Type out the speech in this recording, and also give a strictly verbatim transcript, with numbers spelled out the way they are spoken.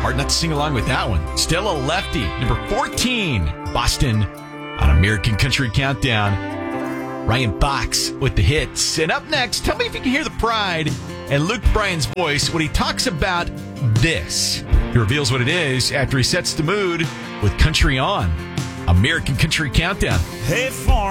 Hard not to sing along with that one. Still a lefty. Number fourteen, Boston on American Country Countdown. Ryan Fox with the hits. And up next, tell me if you can hear the pride and Luke Bryan's voice when he talks about this. He reveals what it is after he sets the mood with Country On. American Country Countdown. Hey, farm.